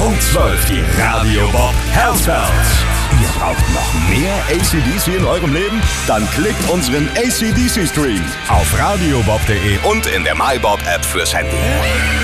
Punkt 12 die Radio Bob Healthbells. Ihr braucht noch mehr AC/DC in eurem Leben? Dann klickt unseren AC/DC Stream auf radiobob.de und in der MyBob App fürs Handy.